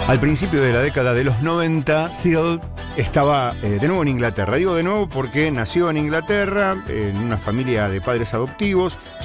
Al principio de la década de los 90, Seal estaba de nuevo en Inglaterra. Digo de nuevo porque nació en Inglaterra, en una familia de padres adoptivos.